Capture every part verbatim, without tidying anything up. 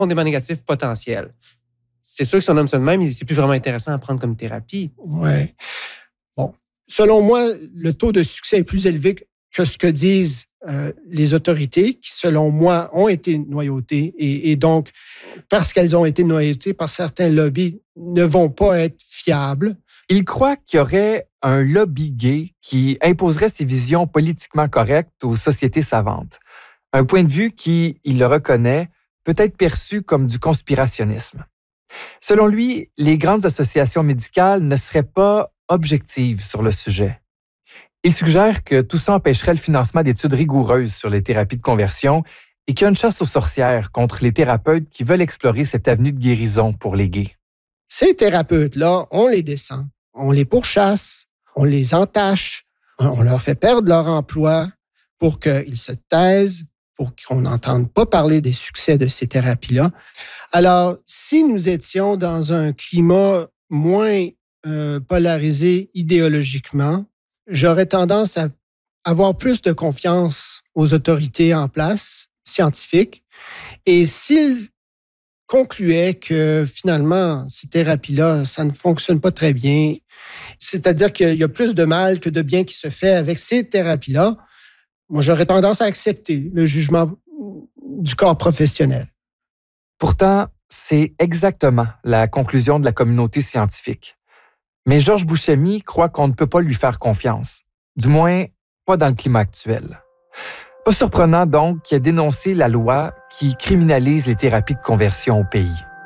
profondément négatif potentiel. C'est sûr que si on nomme ça de même, c'est plus vraiment intéressant à prendre comme thérapie. Oui. Bon. Selon moi, le taux de succès est plus élevé que ce que disent euh, les autorités, qui, selon moi, ont été noyautées. Et, et donc, parce qu'elles ont été noyautées par certains lobbies, ne vont pas être fiables. Il croit qu'il y aurait un lobby gay qui imposerait ses visions politiquement correctes aux sociétés savantes. Un point de vue qui, il le reconnaît, peut être perçu comme du conspirationnisme. Selon lui, les grandes associations médicales ne seraient pas objectives sur le sujet. Il suggère que tout ça empêcherait le financement d'études rigoureuses sur les thérapies de conversion et qu'il y a une chasse aux sorcières contre les thérapeutes qui veulent explorer cette avenue de guérison pour les gays. Ces thérapeutes-là, on les descend, on les pourchasse, on les entache, on leur fait perdre leur emploi pour qu'ils se taisent, pour qu'on n'entende pas parler des succès de ces thérapies-là. Alors, si nous étions dans un climat moins euh, polarisé idéologiquement, j'aurais tendance à avoir plus de confiance aux autorités en place, scientifiques. Et s'ils concluaient que finalement, ces thérapies-là, ça ne fonctionne pas très bien, c'est-à-dire qu'il y a plus de mal que de bien qui se fait avec ces thérapies-là, moi, j'aurais tendance à accepter le jugement du corps professionnel. Pourtant, c'est exactement la conclusion de la communauté scientifique. Mais Georges Buscemi croit qu'on ne peut pas lui faire confiance. Du moins, pas dans le climat actuel. Pas surprenant donc qu'il ait dénoncé la loi qui criminalise les thérapies de conversion au pays.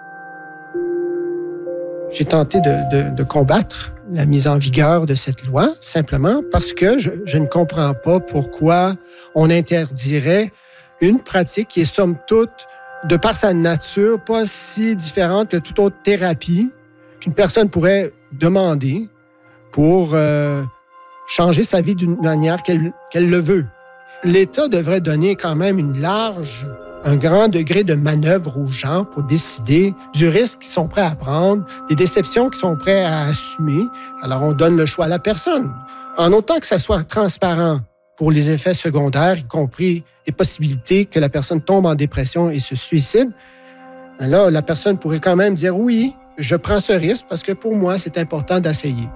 J'ai tenté de, de, de combattre la mise en vigueur de cette loi, simplement parce que je, je ne comprends pas pourquoi on interdirait une pratique qui est somme toute, de par sa nature, pas si différente que toute autre thérapie qu'une personne pourrait demander pour euh, changer sa vie d'une manière qu'elle, qu'elle le veut. L'État devrait donner quand même une large, un grand degré de manœuvre aux gens pour décider du risque qu'ils sont prêts à prendre, des déceptions qu'ils sont prêts à assumer. Alors, on donne le choix à la personne. En autant que ça soit transparent pour les effets secondaires, y compris les possibilités que la personne tombe en dépression et se suicide, là, la personne pourrait quand même dire oui, je prends ce risque parce que pour moi, c'est important d'essayer.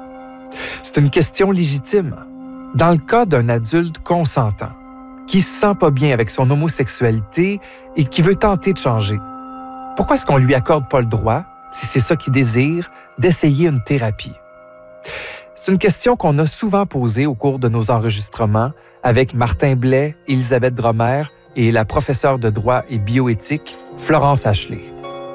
C'est une question légitime. Dans le cas d'un adulte consentant, qui se sent pas bien avec son homosexualité et qui veut tenter de changer, pourquoi est-ce qu'on lui accorde pas le droit, si c'est ça qu'il désire, d'essayer une thérapie? C'est une question qu'on a souvent posée au cours de nos enregistrements avec Martin Blais, Elisabeth Dromer et la professeure de droit et bioéthique, Florence Ashley.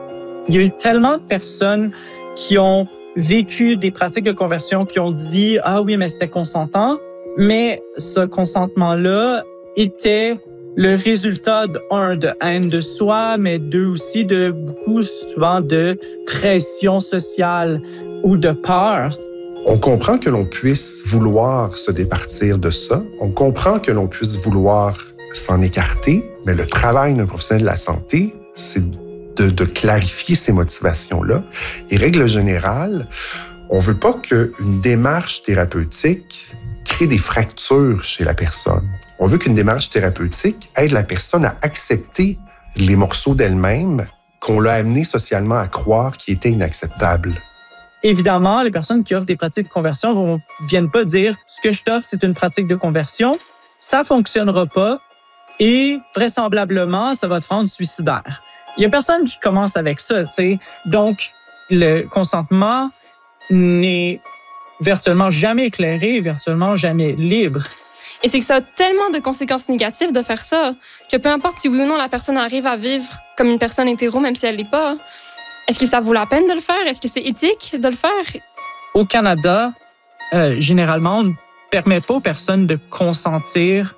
Il y a eu tellement de personnes qui ont vécu des pratiques de conversion qui ont dit « Ah oui, mais c'était consentant », mais ce consentement-là était le résultat, de, un, de haine de soi, mais deux aussi de beaucoup souvent de pression sociale ou de peur. On comprend que l'on puisse vouloir se départir de ça. On comprend que l'on puisse vouloir s'en écarter, mais le travail d'un professionnel de la santé, c'est de, de clarifier ces motivations-là. Et règle générale, on veut pas qu'une démarche thérapeutique crée des fractures chez la personne. On veut qu'une démarche thérapeutique aide la personne à accepter les morceaux d'elle-même qu'on l'a amené socialement à croire qui étaient inacceptables. Évidemment, les personnes qui offrent des pratiques de conversion ne viennent pas dire « ce que je t'offre, c'est une pratique de conversion, ça ne fonctionnera pas et vraisemblablement, ça va te rendre suicidaire ». Il n'y a personne qui commence avec ça, tu sais. Donc, le consentement n'est virtuellement jamais éclairé, virtuellement jamais libre. Et c'est que ça a tellement de conséquences négatives de faire ça, que peu importe si oui ou non la personne arrive à vivre comme une personne hétéro, même si elle l'est pas, est-ce que ça vaut la peine de le faire? Est-ce que c'est éthique de le faire? Au Canada, euh, généralement, on ne permet pas aux personnes de consentir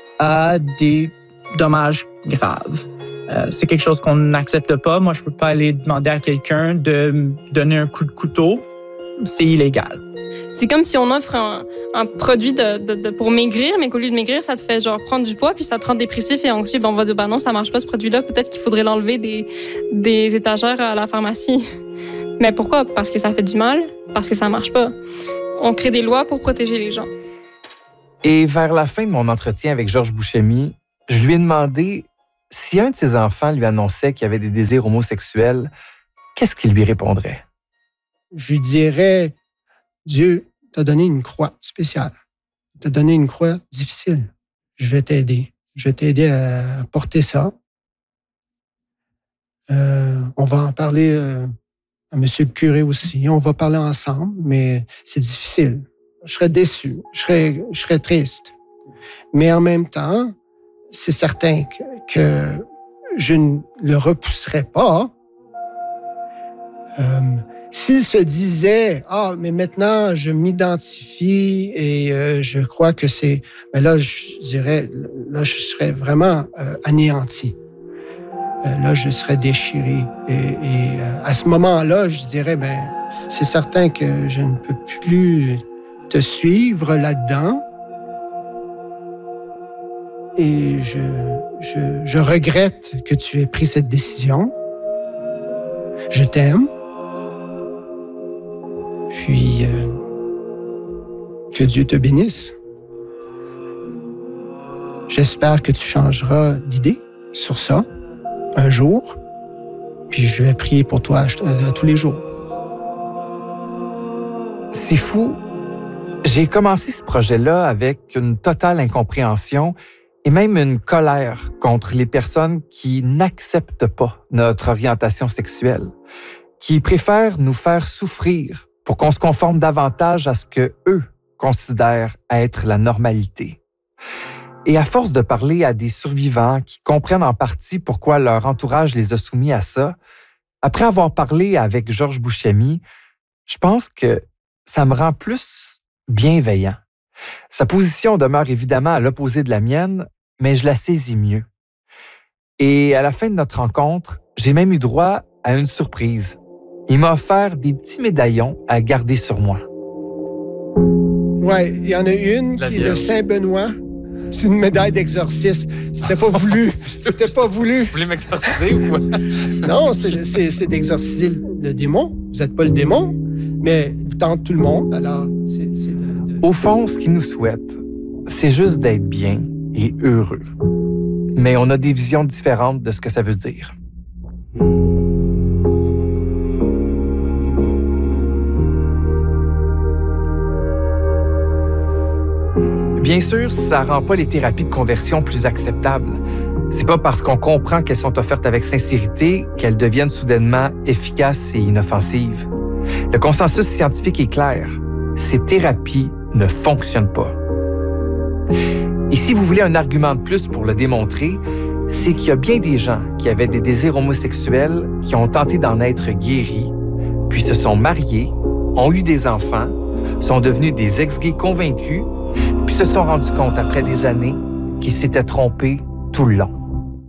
à des dommages graves. Euh, c'est quelque chose qu'on n'accepte pas. Moi, je ne peux pas aller demander à quelqu'un de me donner un coup de couteau. C'est illégal. C'est comme si on offre un, un produit de, de, de, pour maigrir, mais qu'au lieu de maigrir, ça te fait genre prendre du poids, puis ça te rend dépressif et anxieux. Ben, on va dire, ben non, ça marche pas ce produit-là. Peut-être qu'il faudrait l'enlever des, des étagères à la pharmacie. Mais pourquoi? Parce que ça fait du mal? Parce que ça marche pas. On crée des lois pour protéger les gens. Et vers la fin de mon entretien avec Georges Buscemi, je lui ai demandé si un de ses enfants lui annonçait qu'il avait des désirs homosexuels, qu'est-ce qu'il lui répondrait? Je lui dirais, Dieu t'a donné une croix spéciale. T'a donné une croix difficile. Je vais t'aider. Je vais t'aider à porter ça. Euh, on va en parler euh, à monsieur le curé aussi. On va parler ensemble, mais c'est difficile. Je serais déçu. Je serais, je serais triste. Mais en même temps, c'est certain que, que je ne le repousserai pas. Euh, S'il se disait « Ah, mais maintenant, je m'identifie et euh, je crois que c'est... » Mais là, je dirais, là, je serais vraiment euh, anéanti. Euh, là, je serais déchiré. Et, et euh, à ce moment-là, je dirais, ben, c'est certain que je ne peux plus te suivre là-dedans. Et je, je, je regrette que tu aies pris cette décision. Je t'aime. Puis, euh, que Dieu te bénisse. J'espère que tu changeras d'idée sur ça un jour. Puis, je vais prier pour toi euh, tous les jours. C'est fou. J'ai commencé ce projet-là avec une totale incompréhension et même une colère contre les personnes qui n'acceptent pas notre orientation sexuelle, qui préfèrent nous faire souffrir pour qu'on se conforme davantage à ce que eux considèrent être la normalité. Et à force de parler à des survivants qui comprennent en partie pourquoi leur entourage les a soumis à ça, après avoir parlé avec Georges Bouchemi, je pense que ça me rend plus bienveillant. Sa position demeure évidemment à l'opposé de la mienne, mais je la saisis mieux. Et à la fin de notre rencontre, j'ai même eu droit à une surprise. Il m'a offert des petits médaillons à garder sur moi. Oui, il y en a une La qui est vierge. de Saint-Benoît. C'est une médaille d'exorcisme. C'était pas voulu. C'était pas voulu. Vous voulez m'exorciser ou quoi? Non, c'est, c'est, c'est d'exorciser le, le démon. Vous n'êtes pas le démon, mais vous tentez tout le monde. Alors, c'est, c'est de, de... Au fond, ce qu'il nous souhaite, c'est juste d'être bien et heureux. Mais on a des visions différentes de ce que ça veut dire. Bien sûr, ça rend pas les thérapies de conversion plus acceptables. C'est pas parce qu'on comprend qu'elles sont offertes avec sincérité qu'elles deviennent soudainement efficaces et inoffensives. Le consensus scientifique est clair. Ces thérapies ne fonctionnent pas. Et si vous voulez un argument de plus pour le démontrer, c'est qu'il y a bien des gens qui avaient des désirs homosexuels qui ont tenté d'en être guéris, puis se sont mariés, ont eu des enfants, sont devenus des ex-gays convaincus, puis se sont rendus compte après des années qu'ils s'étaient trompés tout le long.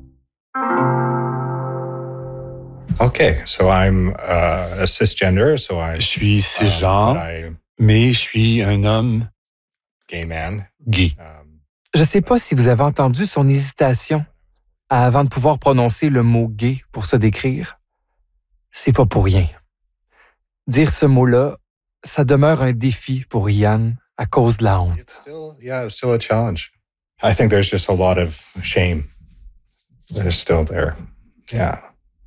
Okay, so I'm uh, a cisgender, so I. Je suis cisgenre, um, but I- mais je suis un homme gay man. gay. Um, Je ne sais pas si vous avez entendu son hésitation avant de pouvoir prononcer le mot « gay » pour se décrire. C'est pas pour rien. Dire ce mot-là, ça demeure un défi pour Yann à cause de la honte. it's still, yeah, it's still a challenge. I think there's just a lot of shame that is still there. Yeah.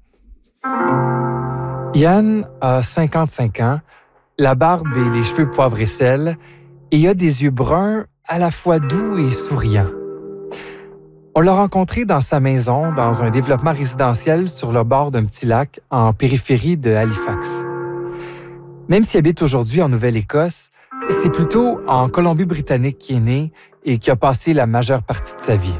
Yann a cinquante-cinq ans, la barbe et les cheveux poivre et sel, et il a des yeux bruns à la fois doux et souriants. On l'a rencontré dans sa maison, dans un développement résidentiel sur le bord d'un petit lac en périphérie de Halifax. Même s'il habite aujourd'hui en Nouvelle-Écosse, c'est plutôt en Colombie-Britannique qu'il est né et qui a passé la majeure partie de sa vie.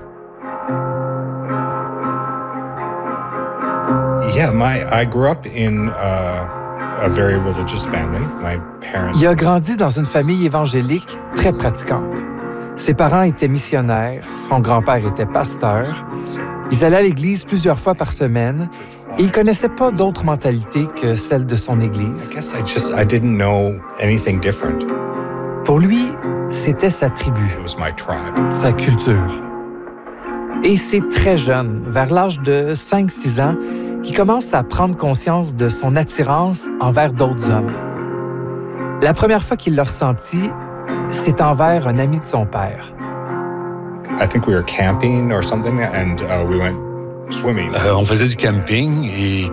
Yeah, my I grew up in uh, a very religious family. My parents. Il a grandi dans une famille évangélique très pratiquante. Ses parents étaient missionnaires, son grand-père était pasteur. Ils allaient à l'église plusieurs fois par semaine et il ne connaissait pas d'autre mentalité que celle de son église. I guess I just I didn't know anything different. Pour lui, c'était sa tribu, It was my tribe. sa culture. Et c'est très jeune, vers l'âge de cinq six ans, qu'il commence à prendre conscience de son attirance envers d'autres hommes. La première fois qu'il l'a ressenti, c'est envers un ami de son père. I think we were camping or something, and uh, we went swimming. Euh, on faisait du camping et